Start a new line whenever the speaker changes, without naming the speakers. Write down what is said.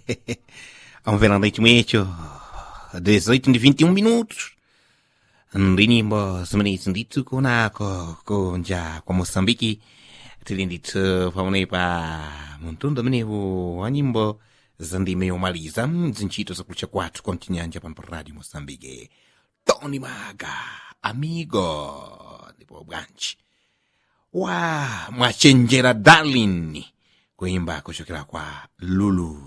Vamos ver a noite muito. 18:21. Ndinimbo zimenezi ndithu kunako kunja kwa Mosambiki tili ndithu pamenepa mtundu amenewu wa nyimbo zandime yomaliza ntchito zakutcha kwathu kwa mchinyanja pano pa Radio Mosambike. Tony Maga amigo ndipo bwanji wa mwachenjera darling kuimba kuchokera kwa Lulu.